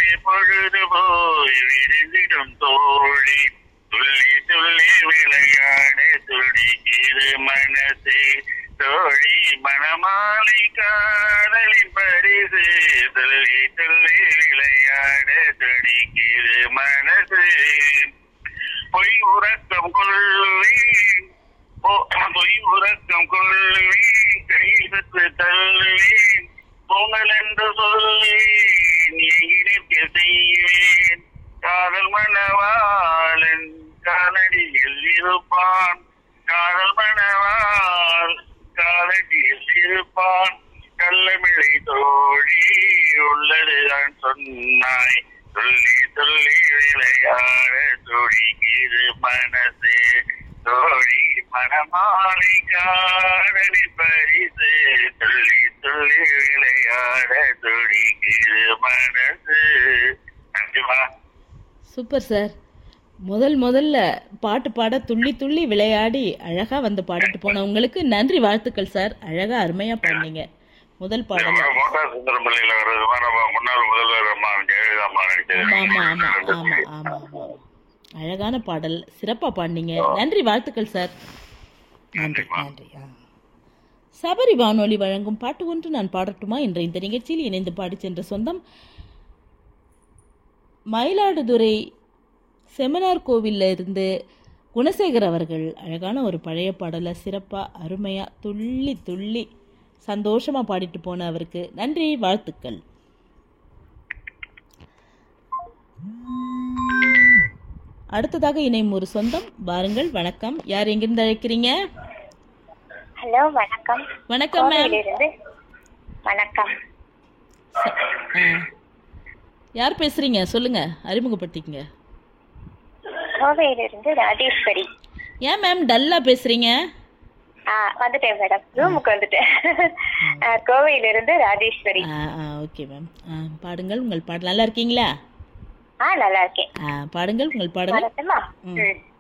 பொழுது போய் விரிந்திடும் தோழி துள்ளி துள்ளி விளையாட துடிக்கிது மனசு தோழி மணமாலை காதலின் பரிசு துள்ளி துள்ளி விளையாட துடிக்கிது மனசு பொய் உறக்கம் கொள்வேன் பொய் உறக்கம் கொள்வேன் கையில் பெற்று தள்ளுவேன் பொங்கல் என்று சொல்வேன் எங்கிருக்க செய்வேன் காதல் மணவாளன் காலடியில் இருப்பான் காதல் மணவாள் காலடியில் இருப்பான் கள்ளமிழை தோழி உள்ளதுதான் சொன்னாய் சொல்லி சொல்லி விளையாட துடிக்கிது மனசு தோழி மணமாலை காதலி பரிசு சொல்லி சொல்லி விளையாட துடிக்கிது மனசு. நன்றிமா. Super sir. முதல்ல பாட்டு பாட துள்ளி துள்ளி விளையாடி அழகா வந்து பாடிட்டு போன உங்களுக்கு நன்றி, வாழ்த்துக்கள் சார். அழகா அருமையா பாடினீங்க. முதல் பாடல் முன்னாள் முதல்வர் அம்மா ஜெயலலிதா அம்மா நடிச்சது. ஆமா ஆமா ஆமா ஆமா ஆமா, அழகான பாடல், சிறப்பா பாடினீங்க. நன்றி, வாழ்த்துக்கள் சார். நன்றி நன்றி. சபரி வானொலி வழங்கும் பாட்டு ஒன்று நான் பாடட்டுமா என்ற இந்த நிகழ்ச்சியில் இணைந்து பாடி சென்ற சொந்தம் மயிலாடுதுறை செமனார் கோவில்ல இருந்து குணசேகர் அவர்கள் அழகான ஒரு பழைய பாடலை சிறப்பா அருமையா துள்ளி துள்ளி சந்தோஷமா பாடிட்டு போன அவருக்கு நன்றி, வாழ்த்துக்கள். அடுத்ததாக இணையும் ஒரு சொந்தம், வாருங்கள். வணக்கம், யார் எங்கிருந்து அழைக்கிறீங்க? ஹலோ, வணக்கம். வணக்கம் மேம். வணக்கம். யார் பேசுறீங்க? சொல்லுங்க, அறிமுகப்படுத்திக்கங்க. கோவையிலிருந்து ராஜேஸ்வரி. ஏன் மேம் டல்லா பேசுறீங்க? வந்துட்டேன் மேடம், ரூமுக்கு வந்துட்டேன். கோவையிலிருந்து ராஜேஸ்வரி. ஓகே மேம், பாடுங்கள் உங்கள் பாடல். நல்லா இருக்கீங்களா? நல்லா இருக்கேன். பாடுங்கள் உங்கள் பாடல்.